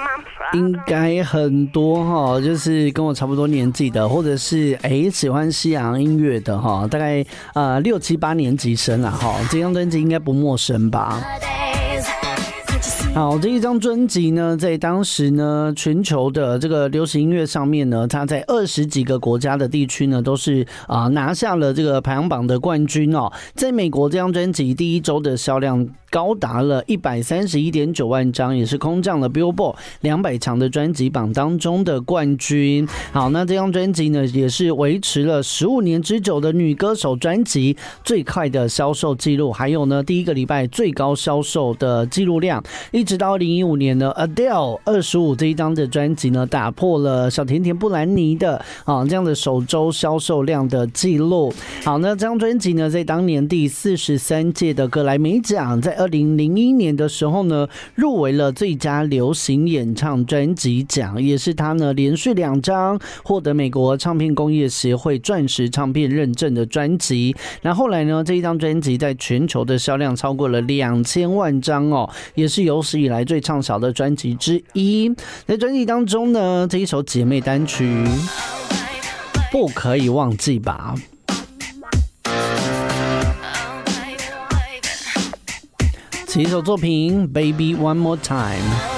应该很多哈，就是跟我差不多年纪的，或者是喜欢西洋音乐的哈，大概6、7、8年级生啦哈，这张专辑应该不陌生吧。好，这一张专辑呢，在当时呢，全球的这个流行音乐上面呢，它在20几个国家的地区呢，都是拿下了这个排行榜的冠军哦。在美国，这张专辑第一周的销量高达了131.9万张，也是空降了 Billboard 200强的专辑榜当中的冠军。好，那这张专辑呢，也是维持了15年之久的女歌手专辑最快的销售记录，还有呢，第一个礼拜最高销售的记录量。一直到2015年呢 ，Adele 25这一张的专辑呢，打破了小甜甜布兰妮的这样的首周销售量的记录。好，那这张专辑呢，在当年第43届的格莱美奖，在2001年的时候呢，入围了最佳流行演唱专辑奖，也是他呢连续2张获得美国唱片工业协会钻石唱片认证的专辑。那后来呢，这一张专辑在全球的销量超过了2000万张哦，也是有史以来最畅销的专辑之一。在专辑当中呢，这一首姐妹单曲不可以忘记吧。这一首作品 Baby One More Time。